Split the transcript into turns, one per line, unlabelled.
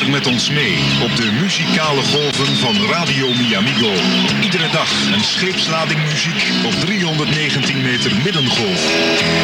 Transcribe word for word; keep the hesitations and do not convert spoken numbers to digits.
Luister met ons mee op de muzikale golven van Radio Miamigo. Iedere dag een scheepslading muziek op driehonderdnegentien meter middengolf.